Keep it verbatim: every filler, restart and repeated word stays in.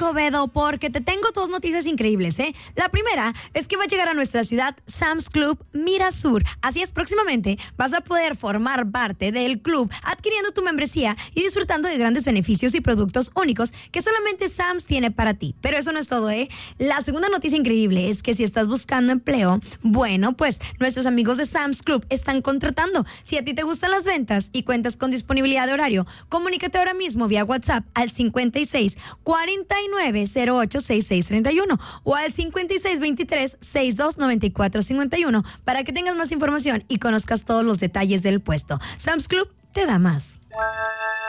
Escobedo, porque te tengo dos noticias increíbles, ¿eh? La primera es que va a llegar a nuestra ciudad Sam's Club Mirasur. Así es, próximamente vas a poder formar parte del club adquiriendo tu membresía y disfrutando de grandes beneficios y productos únicos que solamente Sam's tiene para ti. Pero eso no es todo, ¿eh? La segunda noticia increíble es que si estás buscando empleo, bueno, pues nuestros amigos de Sam's Club están contratando. Si a ti te gustan las ventas y cuentas con disponibilidad de horario, comunícate ahora mismo vía WhatsApp al cincuenta y seis, cuarenta y nueve, cero ocho, sesenta y seis treinta y uno o al cincuenta y seis, veintitrés, sesenta y dos, noventa y cuatro cincuenta y uno para que tengas más información y conozcas todos los detalles del puesto. Sam's Club te da más.